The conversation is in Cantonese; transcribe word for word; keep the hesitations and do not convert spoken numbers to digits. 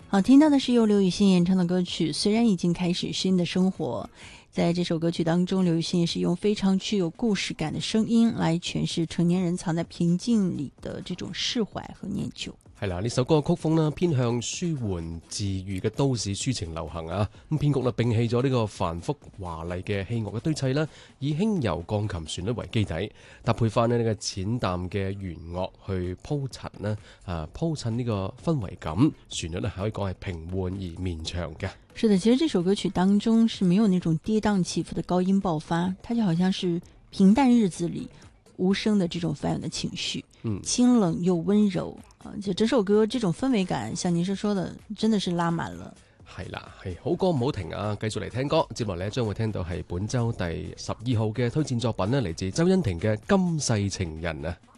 好，听到的是由刘雨昕演唱的歌曲《虽然已经开始新的生活》。在这首歌曲当中，刘雨昕也是用非常具有故事感的声音来诠释成年人藏在平静里的这种释怀和念旧。 係啦，呢首歌嘅曲風呢偏向舒緩治愈嘅都市抒情流行啊，咁編曲呢摒棄咗呢個繁複華麗嘅器樂嘅堆砌啦，以輕柔鋼琴旋律為基底，搭配翻呢個淺淡嘅弦樂去鋪陳呢啊鋪襯呢個氛圍感，旋律呢可以講係平緩而綿長嘅。 是的，其實這首歌曲當中是沒有那種跌宕起伏的高音爆發，它就好像是平淡日子裡無聲的這種翻湧的情緒，嗯，清冷又溫柔啊！就整首歌這種氛圍感，像您是說的，真的是拉滿了。 係啦，係好歌唔好停啊！繼續嚟聽歌，接落嚟將會聽到係本週第十二號嘅推薦作品呢，嚟自周欣婷嘅《今世情人》啊。